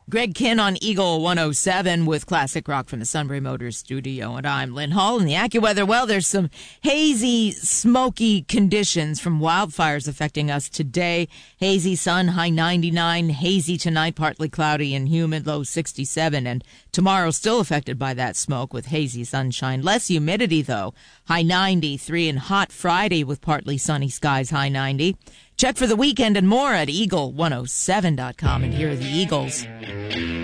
Greg Kinn on Eagle 107 with classic rock from the Sunbury Motors studio. And I'm Lynn Hall in the AccuWeather. Well, there's some hazy, smoky conditions from wildfires affecting us today. Hazy sun, high 99. Hazy tonight, partly cloudy and humid, low 67. And tomorrow still affected by that smoke with hazy sunshine. Less humidity, though. High 93 and hot Friday with partly sunny skies, high 90. Check for the weekend and more at eagle107.com. And here are the Eagles.